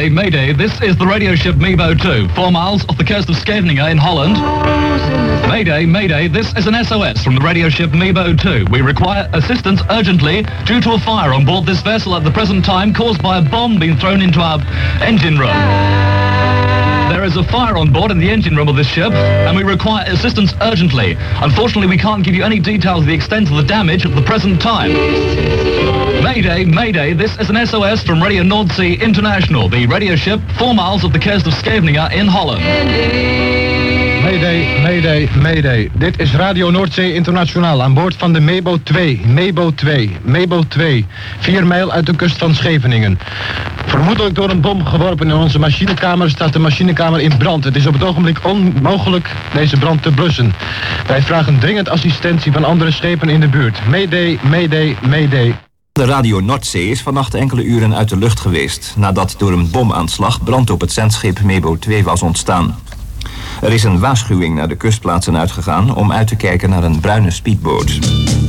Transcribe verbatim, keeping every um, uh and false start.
Mayday, Mayday, this is the radio ship Mebo two, four miles off the coast of Scheveningen in Holland. Mayday, Mayday, this is an S O S from the radio ship Mebo two. We require assistance urgently due to a fire on board this vessel at the present time caused by a bomb being thrown into our engine room. There is a fire on board in the engine room of this ship, and we require assistance urgently. Unfortunately, we can't give you any details of the extent of the damage at the present time. Mayday, Mayday, this is an S O S from Radio Noordzee International, the radio ship four miles off the coast of Scheveningen in Holland. Mayday, Mayday, Mayday. Dit is Radio Noordzee Internationaal aan boord van de Mebo twee. Mebo twee, Mebo twee. Vier mijl uit de kust van Scheveningen. Vermoedelijk door een bom geworpen in onze machinekamer staat de machinekamer in brand. Het is op het ogenblik onmogelijk deze brand te blussen. Wij vragen dringend assistentie van andere schepen in de buurt. Mayday, Mayday, Mayday. De Radio Noordzee is vannacht enkele uren uit de lucht geweest, nadat door een bomaanslag brand op het zendschip Mebo twee was ontstaan. Er is een waarschuwing naar de kustplaatsen uitgegaan om uit te kijken naar een bruine speedboot.